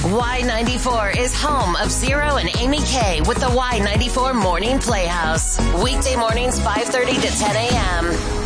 Y94 is home of Zero and Amy K with the Y94 Morning Playhouse. Weekday mornings 5:30 to 10 a.m.